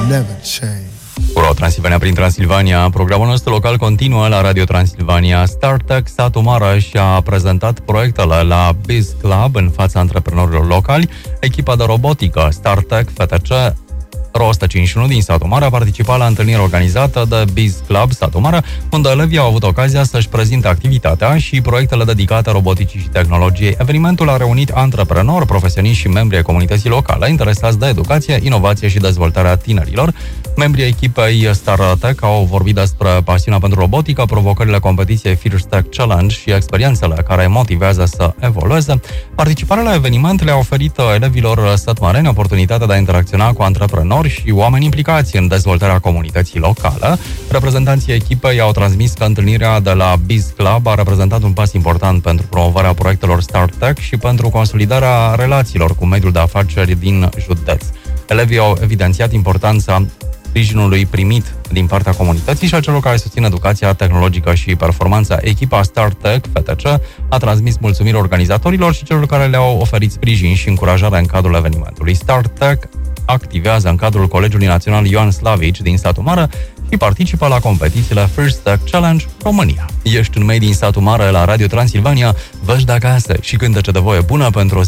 never change. Uro Transilvania prin Transilvania. Programul nostru local continuă la Radio Transilvania. StarTech Satu Mara și-a prezentat proiectele la Biz Club în fața antreprenorilor locali. Echipa de robotică StarTech FTC RO 151 din Satu Mare a participat la întâlnirea organizată de Biz Club Satu Mare, unde elevii au avut ocazia să-și prezinte activitatea și proiectele dedicate roboticii și tehnologiei. Evenimentul a reunit antreprenori, profesioniști și membri ai comunității locale interesați de educație, inovație și dezvoltarea tinerilor. Membrii echipei StarTech au vorbit despre pasiunea pentru robotică, provocările competiției First Tech Challenge și experiențele care motivează să evolueze. Participarea la eveniment le-a oferit elevilor sătmareni oportunitatea de a interacționa cu antreprenori și oameni implicați în dezvoltarea comunității locale. Reprezentanții echipei au transmis că întâlnirea de la Biz Club a reprezentat un pas important pentru promovarea proiectelor StarTech și pentru consolidarea relațiilor cu mediul de afaceri din județ. Elevii au evidențiat importanța sprijinului primit din partea comunității și a celor care susțin educația tehnologică și performanța. Echipa StarTech FTC a transmis mulțumiri organizatorilor și celor care le-au oferit sprijin și încurajare în cadrul evenimentului. StarTech activează în cadrul Colegiului Național Ioan Slavici din Satu Mare și participă la competițiile First Tech Challenge România. Ești în mei din Satu Mare la Radio Transilvania, văși de acasă și cântece de voie bună pentru